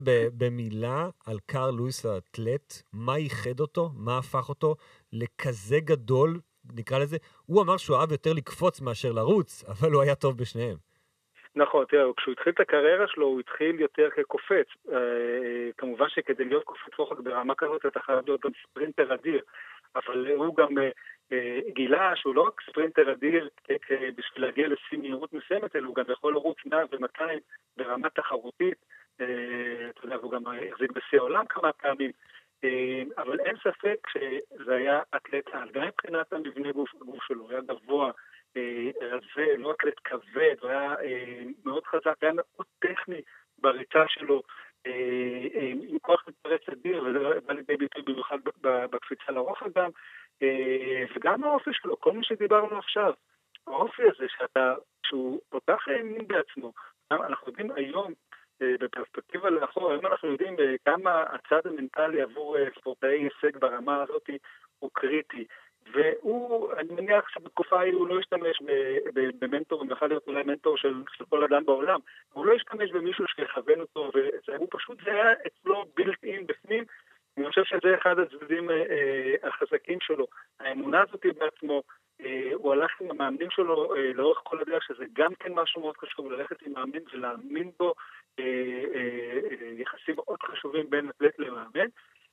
במילה על קארל לואיס האתלט, מה ייחד אותו, מה הפך אותו לכזה גדול, נקרא לזה, הוא אמר שהוא אהב יותר לקפוץ מאשר לרוץ, אבל הוא היה טוב בשניהם. נכון, תראה, כשהוא התחיל את הקריירה שלו, הוא התחיל יותר כקופץ. כמובן שכדי להיות קופץ רוחק ברמה כזאת, אתה חייב להיות גם ספרינטר אדיר, אבל הוא גם גילה שהוא לא רק ספרינטר אדיר בשביל להגיע לשיא מהירות מסוימת, אלא הוא גם יכול לרוץ 100 ו-200 ברמה תחרותית, אתה יודע, והוא גם החזיק בשיא העולם כמה פעמים, אבל אין ספק שזה היה אתלט על, גם מבחינת המבנה גוף שלו, הוא היה גבוה, רזה, לא אתלט כבד, הוא היה מאוד חזק, היה מאוד טכני בריצה שלו, עם כוח מתפרץ אדיר, וזה בא לידי ביטוי במיוחד בקפיצה לרוחק גם, וגם האופי שלו, כל מה שדיברנו עכשיו, האופי הזה שהוא כל כך האמין בעצמו, אנחנו יודעים היום, בפרספקטיבה לאחור, היום אנחנו יודעים כמה הצד המנטלי עבור ספורטאי הישג ברמה הזאת הוא קריטי, והוא, אני מניח שבתקופה ההיא הוא לא השתמש במנטור, הוא יכול להיות אולי מנטור של כל אדם בעולם, הוא לא השתמש במישהו שיכוון אותו, והוא פשוט, זה היה אצלו בילט אין בפנים, אני חושב שזה אחד הצדדים החזקים שלו, האמונה הזאת בעצמו, הוא הלך עם המאמנים שלו לאורך כל הדרך, שזה גם כן משהו מאוד חשוב, ללכת עם מאמין ולהאמין בו, יחסים מאוד חשובים בין אתלט למאמן,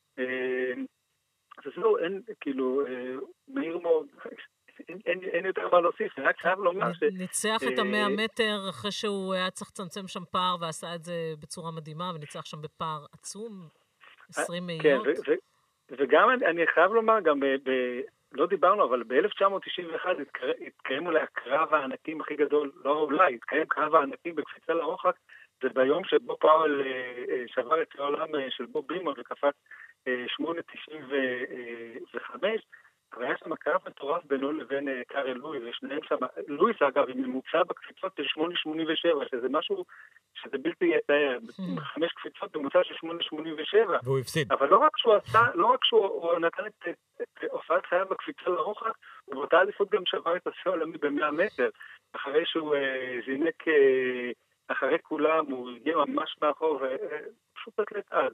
אז זהו, אין, כאילו, מהיר מאוד, אין יותר מה להוסיף, אני רק חייב לומר ניצח את 100 מטר אחרי שהוא היה צריך לצמצם שם פער, ועשה את זה בצורה מדהימה, וניצח שם בפער עצום, 20 מאיות. כן, וגם אני חייב לומר, גם לא דיברנו, אבל ב-1991 התקיים אולי הקרב הענקים הכי גדול, לא אולי, התקיים קרב הענקים בקפיצה לרוחק, זה ביום שבו פאול שבר את העולם של בוב בימון וקפץ 8.95, אבל היה שם קרב מטורף בינו לבין קארל לואיס, ושניהם שם, לואיס אגב, עם ממוצע בקפיצות של 8.87, שזה משהו שזה בלתי יתאר, 5 קפיצות בממוצע של 8.87, והוא הפסיד. אבל לא רק שהוא נתן את הופעת חייו בקפיצה לרוחק, הוא באותה אליפות גם שבר את השיא העולמי ב-100 מטר, אחרי שהוא זינק אחרי כולם, הוא הגיע ממש מאחור, ופשוט אתלט על.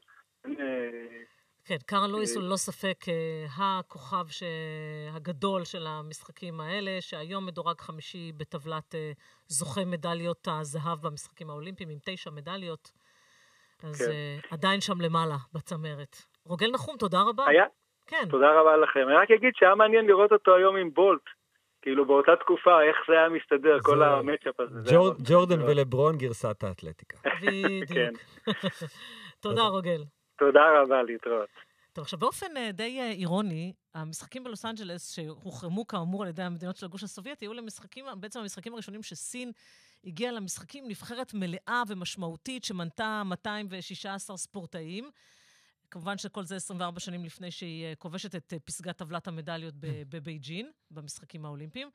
כן, קארל לואיס הוא לא ספק הכוכב הגדול של המשחקים האלה, שהיום מדורג 5 בטבלת זוכה מדליות הזהב במשחקים האולימפיים, עם 9 מדליות, אז עדיין שם למעלה בצמרת. רוגל נחום, תודה רבה. היה? כן. תודה רבה לכם. אני רק אגיד שהיה מעניין לראות אותו היום עם בולט, כאילו באותה תקופה, איך זה היה מסתדר, כל המאצ'אפ הזה. ג'ורדן ולברון גרסת האתלטיקה. בדיוק. תודה רוגל. תודה רבה, להתראות. טוב, עכשיו באופן די אירוני, המשחקים בלוס אנג'לס שהוחרמו כאמור על ידי המדינות של הגוש הסובייטי, היו בעצם המשחקים הראשונים שסין הגיעה למשחקים נבחרת מלאה ומשמעותית שמנתה 216 ספורטאים. כמובן שכל זה 24 שנים לפני שהיא כובשת את פסגת טבלת המדליות בבייג'ין, במשחקים האולימפיים.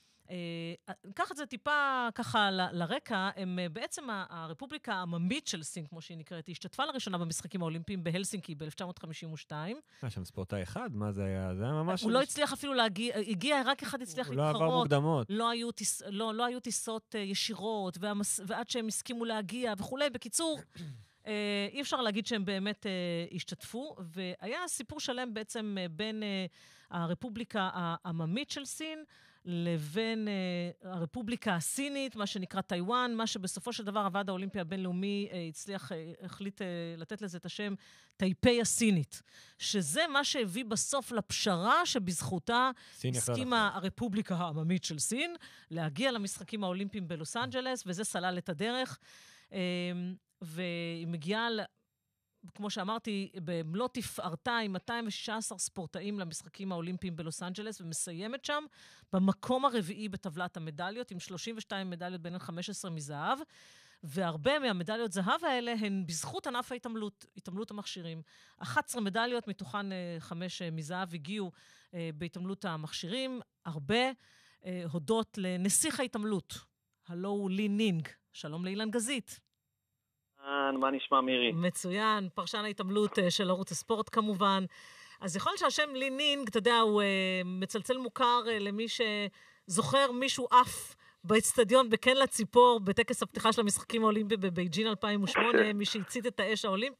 קח את זה טיפה ככה לרקע, הם בעצם הרפובליקה העממית של סין, כמו שהיא נקראת, היא השתתפה לראשונה במשחקים האולימפיים בהלסינקי ב-1952. שם ספורטאי אחד? מה זה היה? זה היה ממש... הוא לא הצליח אפילו להגיע, הגיע, רק אחד הצליח להתחרות. הוא לא עבר מוקדמות. לא היו טיסות ישירות, ועד שהם הסכימו להגיע וכולי. בקיצור, אי אפשר להגיד שהם באמת השתתפו, והיה סיפור שלם בעצם בין הרפובליקה העממית של סין, לבין הרפובליקה הסינית, מה שנקרא טיואן, מה שבסופו של דבר הוועד האולימפי הבינלאומי החליט לתת לזה את השם טייפי הסינית, שזה מה שהביא בסוף לפשרה שבזכותה הסכימה הרפובליקה העממית של סין, להגיע למשחקים האולימפיים בלוס אנג'לס, וזה סלל את הדרך, והיא מגיעה כמו שאמרתי, במלוא תפארתה עם 216 ספורטאים למשחקים האולימפיים בלוס אנג'לס, ומסיימת שם במקום הרביעי בטבלת המדליות, עם 32 מדליות בין 15 מזהב, והרבה מהמדליות זהב האלה הן בזכות ענף ההתעמלות, התעמלות המכשירים. 11 מדליות, מתוכן 5 מזהב, הגיעו בהתעמלות המכשירים, הרבה הודות לנסיך ההתעמלות, הלו הוא לי נינג. שלום לאילן גזית. מה נשמע מירי? מצוין, פרשן ההתעמלות של ערוץ הספורט כמובן. אז יכול להיות שהשם לי נינג, אתה יודע, הוא מצלצל מוכר למי שזוכר מישהו אף באצטדיון בקן לציפור, בטקס הפתיחה של המשחקים האולימפיים בבייג'ין 2008, מי שהצית את האש האולימפית.